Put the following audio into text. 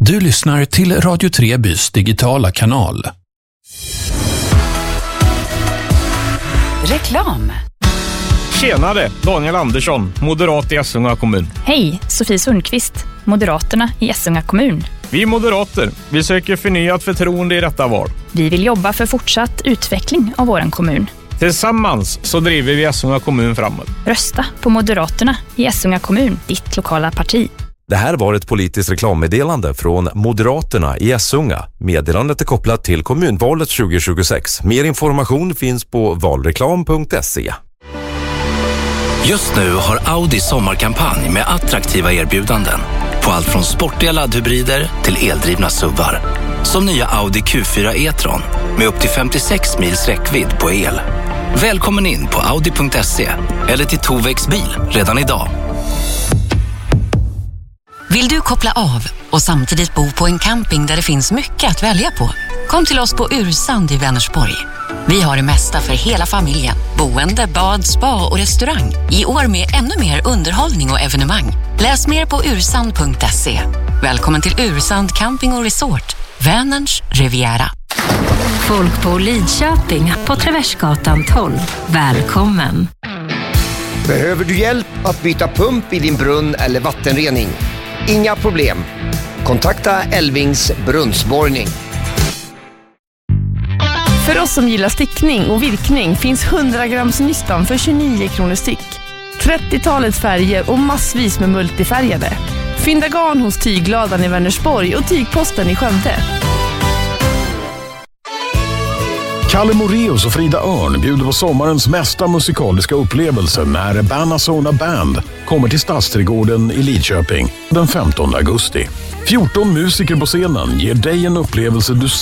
Du lyssnar till Radio Trebys digitala kanal. Reklam. Tjenare, Daniel Andersson, moderat i Essunga kommun. Hej, Sofie Sundqvist, Moderaterna i Essunga kommun. Vi moderater, vi söker förnyat förtroende i detta val. Vi vill jobba för fortsatt utveckling av vår kommun. Tillsammans så driver vi Essunga kommun framåt. Rösta på Moderaterna i Essunga kommun, ditt lokala parti. Det här var ett politiskt reklammeddelande från Moderaterna i Essunga. Meddelandet är kopplat till kommunvalet 2026. Mer information finns på valreklam.se. Just nu har Audi sommarkampanj med attraktiva erbjudanden på allt från sportiga laddhybrider till eldrivna SUVar. Som nya Audi Q4 e-tron med upp till 56 mils räckvidd på el. Välkommen in på audi.se eller till Tovex bil redan idag. Vill du koppla av och samtidigt bo på en camping där det finns mycket att välja på? Kom till oss på Ursand i Vänersborg. Vi har det mesta för hela familjen. Boende, bad, spa och restaurang. I år med ännu mer underhållning och evenemang. Läs mer på ursand.se. Välkommen till Ursand Camping och Resort. Vänerns Riviera. Folk på Lidköping på Traversgatan 12. Välkommen. Behöver du hjälp att byta pump i din brunn eller vattenrening? Inga problem. Kontakta Elvings brunnsborrning. För oss som gillar stickning och virkning finns 100 grams nystan för 29 kronor styck. 30-talets färger och massvis med multifärgade. Fynda garn hos Tygladan i Vänersborg och Tygposten i Skövde. Kalle Moreus och Frida Örn bjuder på sommarens mesta musikaliska upplevelse när Banazona Band kommer till Stadsträdgården i Lidköping den 15 augusti. 14 musiker på scenen ger dig en upplevelse du